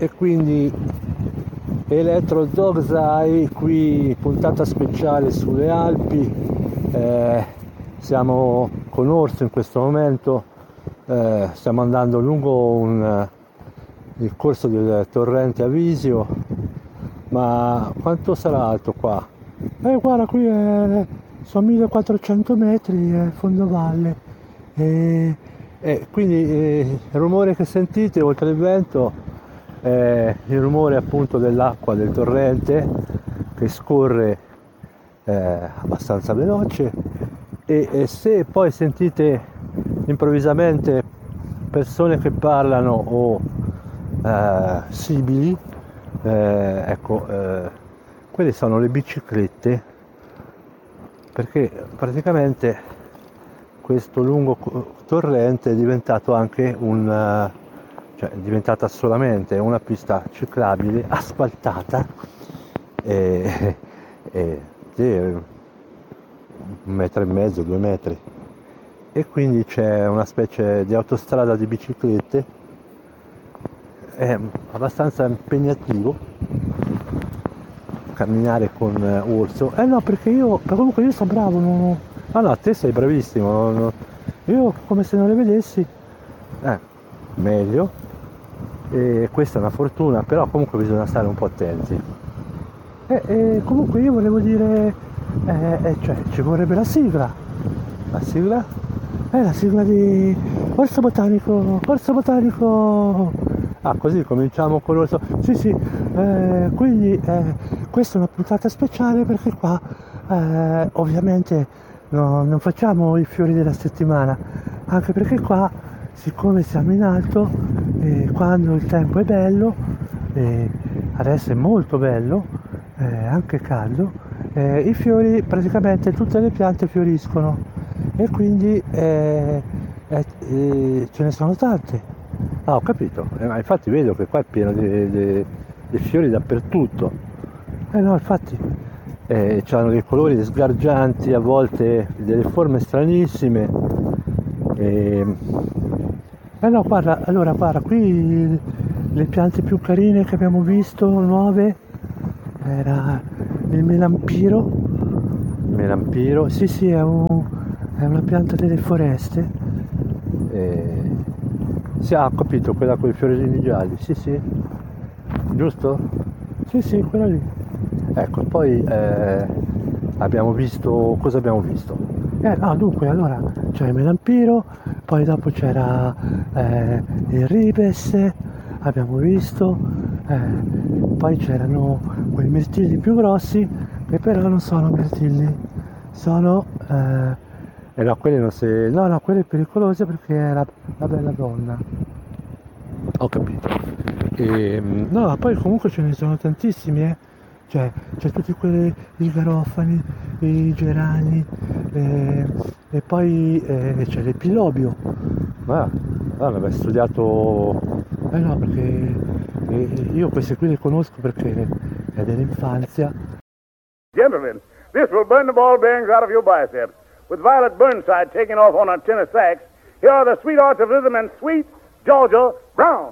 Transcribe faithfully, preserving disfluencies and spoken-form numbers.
e quindi Electro Dog's Eye, qui puntata speciale sulle Alpi. Eh, siamo con Orso in questo momento, eh, stiamo andando lungo un, il corso del torrente Avisio, ma quanto sarà alto qua? Eh guarda, qui è, sono millequattrocento metri, è fondovalle, e, e quindi eh, il rumore che sentite oltre il vento è il rumore appunto dell'acqua del torrente che scorre eh, abbastanza veloce, e, e se poi sentite improvvisamente persone che parlano o eh, sibili, eh, ecco, eh, quelle sono le biciclette, perché praticamente questo lungo torrente è diventato anche un, cioè è diventata solamente una pista ciclabile asfaltata, e, e, e un metro e mezzo, due metri, e quindi c'è una specie di autostrada di biciclette. È abbastanza impegnativo camminare con Orso. Eh no, perché io comunque io sono bravo, non... ah no, te sei bravissimo, non... non... io come se non le vedessi, eh, meglio, e questa è una fortuna, però comunque bisogna stare un po' attenti. E, e comunque io volevo dire, eh, eh, cioè ci vorrebbe la sigla, la sigla, è eh, la sigla di Orso Botanico, Orso Botanico. Ah, così cominciamo con Orso. Sì, sì, eh, quindi eh, questa è una puntata speciale perché qua eh, ovviamente no, non facciamo i fiori della settimana, anche perché qua, siccome siamo in alto, eh, quando il tempo è bello, eh, adesso è molto bello, eh, anche caldo, eh, i fiori, praticamente tutte le piante fioriscono, e quindi eh, eh, eh, ce ne sono tante. Ah, ho capito, eh, ma infatti vedo che qua è pieno di, di, di fiori dappertutto. Eh no, infatti eh, hanno dei colori sgargianti, a volte delle forme stranissime. E... Eh no, guarda, allora guarda, qui le piante più carine che abbiamo visto, nuove, era il melampiro. Il melampiro, sì sì, è, un, è una pianta delle foreste. E... sì, ah, ho capito, quella con i fiorini gialli, sì sì, giusto? Sì sì, quella lì. Ecco, poi eh, abbiamo visto, cosa abbiamo visto? Eh, no, dunque, allora c'è il melampiro, poi dopo c'era eh, il ribes, abbiamo visto, eh, poi c'erano quei mirtilli più grossi, che però non sono mirtilli, sono... Eh, eh no, quelle non si... no, no, quelle pericolose perché era la bella donna. Ho capito. E, no, poi comunque ce ne sono tantissimi, eh. Cioè, c'è tutti quelli, i garofani, i gerani, eh, e poi eh, c'è l'epilobio. Ma ah, l'avevo studiato... Eh no, perché eh, io queste qui le conosco perché è dell'infanzia. Gentlemen, this will burn the ball bearings out of your biceps. With Violet Burnside taking off on a tenor sax, here are the Sweethearts of Rhythm and Sweet Georgia Brown.